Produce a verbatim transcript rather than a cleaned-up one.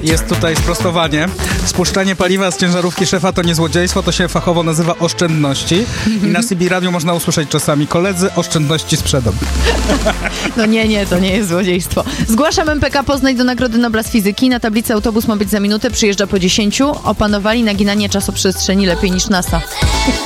Jest tutaj sprostowanie. Spuszczanie paliwa z ciężarówki szefa to nie złodziejstwo, to się fachowo nazywa oszczędności. I na C B Radio można usłyszeć czasami: koledzy, oszczędności sprzedam. No nie, nie, to nie jest złodziejstwo. Zgłaszam M P K Poznań do Nagrody Nobla z fizyki. Na tablicy autobus ma być za minutę, przyjeżdża po dziesięciu. Opanowali naginanie czasoprzestrzeni lepiej niż NASA.